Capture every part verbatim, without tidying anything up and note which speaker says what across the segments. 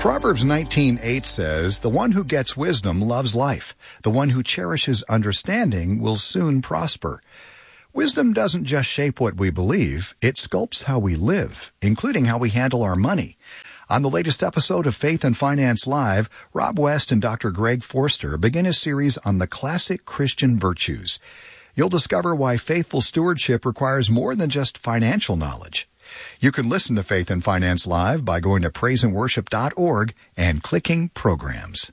Speaker 1: Proverbs nineteen eight says, "The one who gets wisdom loves life. The one who cherishes understanding will soon prosper." Wisdom doesn't just shape what we believe, it sculpts how we live, including how we handle our money. On the latest episode of Faith and Finance Live, Rob West and Doctor Greg Forster begin a series on the classic Christian virtues. You'll discover why faithful stewardship requires more than just financial knowledge. You can listen to Faith and Finance Live by going to praise and worship dot org and clicking Programs.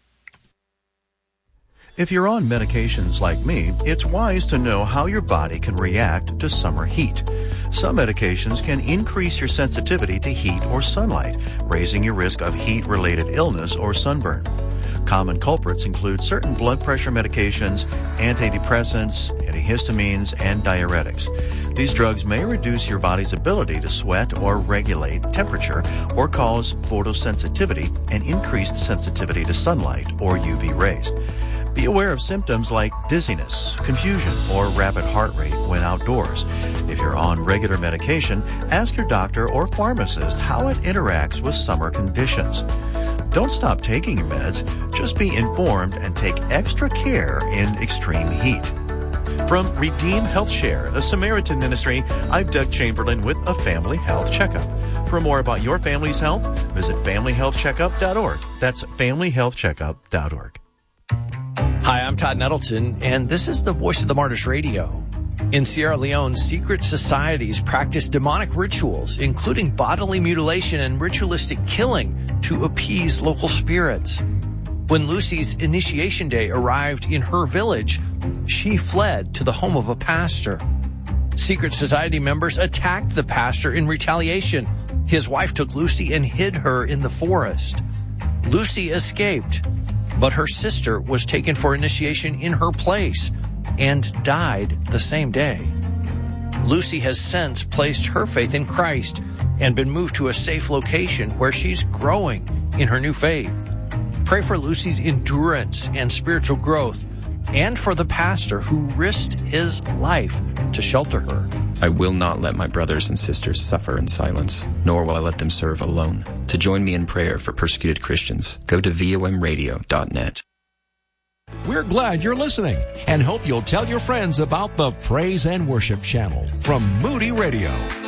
Speaker 2: If you're on medications like me, it's wise to know how your body can react to summer heat. Some medications can increase your sensitivity to heat or sunlight, raising your risk of heat-related illness or sunburn. Common culprits include certain blood pressure medications, antidepressants, antihistamines, and diuretics. These drugs may reduce your body's ability to sweat or regulate temperature, or cause photosensitivity and increased sensitivity to sunlight or U V rays. Be aware of symptoms like dizziness, confusion, or rapid heart rate when outdoors. If you're on regular medication, ask your doctor or pharmacist how it interacts with summer conditions. Don't stop taking your meds, just be informed and take extra care in extreme heat. From Redeem Health Share, a Samaritan ministry, I'm Doug Chamberlain with a Family Health Checkup. For more about your family's health, visit family health checkup dot org. That's family health checkup dot org.
Speaker 3: Hi, I'm Todd Nettleton, and this is the Voice of the Martyrs Radio. In Sierra Leone, secret societies practice demonic rituals, including bodily mutilation and ritualistic killing, to appease local spirits. When Lucy's initiation day arrived in her village, she fled to the home of a pastor. Secret society members attacked the pastor in retaliation. His wife took Lucy and hid her in the forest. Lucy escaped, but her sister was taken for initiation in her place and died the same day. Lucy has since placed her faith in Christ and been moved to a safe location where she's growing in her new faith. Pray for Lucy's endurance and spiritual growth, and for the pastor who risked his life to shelter her.
Speaker 4: I will not let my brothers and sisters suffer in silence, nor will I let them serve alone. To join me in prayer for persecuted Christians, go to V O M radio dot net.
Speaker 5: We're glad you're listening and hope you'll tell your friends about the Praise and Worship channel from Moody Radio.